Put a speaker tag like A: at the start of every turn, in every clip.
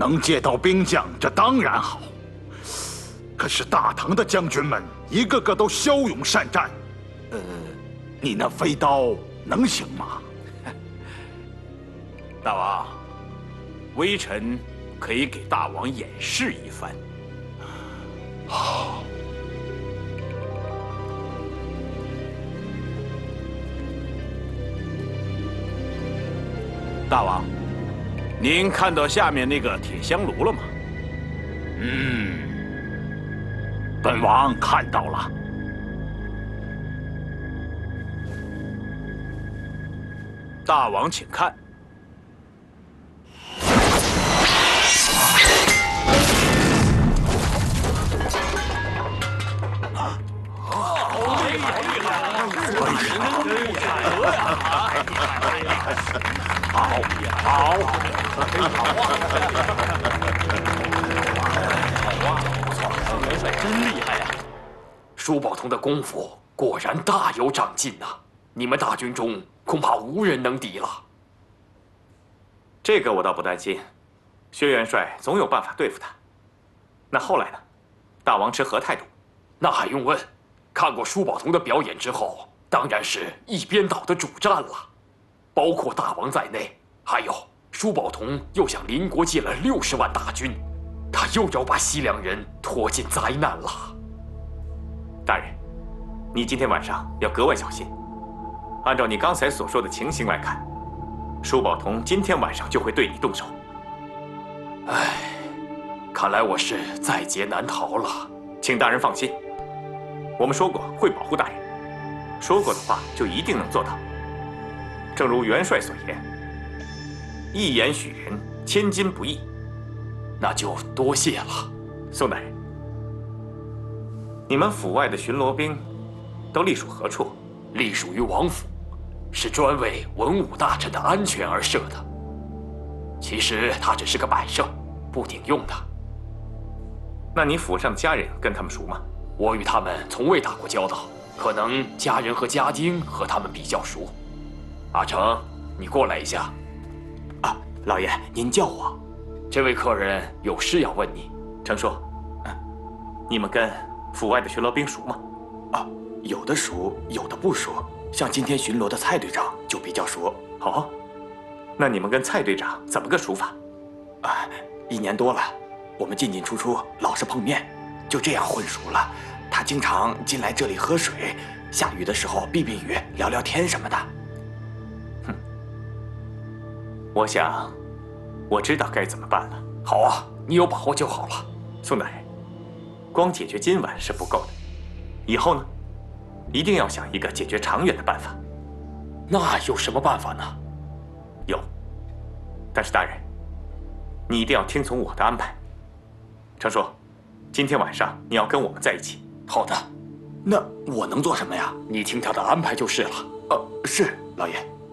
A: 能借到兵将，这当然好。可是大唐的将军们一个个都骁勇善战，你那飞刀能行吗？
B: 大王，微臣可以给大王演示一番。
A: 好。
B: 大王，您看到下面那个铁香炉了吗？
A: 本王看到了。
B: 大王请看。
A: 好，
C: 元帅真厉害呀！舒宝同的功夫果然大有长进呐！你们大军中恐怕无人能敌了。
D: 这个我倒不担心，薛元帅总有办法对付他。那后来呢？大王持何态度？
C: 那还用问？看过舒宝同的表演之后，当然是一边倒的主战了。包括大王在内，还有舒宝同又向邻国借了60万大军，他又要把西凉人拖进灾难了。
D: 大人，你今天晚上要格外小心。按照你刚才所说的情形来看，舒宝同今天晚上就会对你动手。
C: 唉，看来我是在劫难逃了。
D: 请大人放心，我们说过会保护大人，说过的话就一定能做到。正如元帅所言，一言许人，千金不易。
C: 那就多谢了，
D: 宋大人。你们府外的巡逻兵都隶属何处？
C: 隶属于王府，是专为文武大臣的安全而设的。其实它只是个摆设，不顶用的。
D: 那你府上的家人跟他们熟吗？
C: 我与他们从未打过交道，可能家人和家丁和他们比较熟。阿成，你过来一下。
E: 啊，老爷，您叫我。
C: 这位客人有事要问你。
D: 程叔，你们跟府外的巡逻兵熟吗？
E: 啊，有的熟，有的不熟。像今天巡逻的蔡队长就比较熟。
D: 哦，那你们跟蔡队长怎么个熟法？
E: 啊，1年多了，我们进进出出，老是碰面，就这样混熟了。他经常进来这里喝水，下雨的时候避避雨，聊聊天什么的。
D: 我想，我知道该怎么办了。
C: 好啊，你有把握就好了。
D: 宋大人，光解决今晚是不够的，以后呢，一定要想一个解决长远的办法。
C: 那有什么办法呢？
D: 有，但是大人，你一定要听从我的安排。程叔，今天晚上你要跟我们在一起。
C: 好的。
E: 那我能做什么呀？
C: 你听他的安排就是了。
E: 是老爷。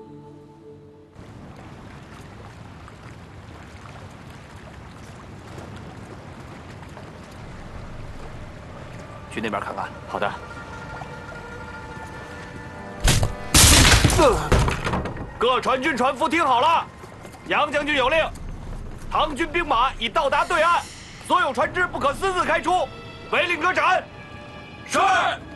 C: 去那边看看。
D: 好的。
F: 各船军船夫听好了，杨将军有令，唐军兵马已到达对岸，所有船只不可私自开出，违令可斩。
B: 是。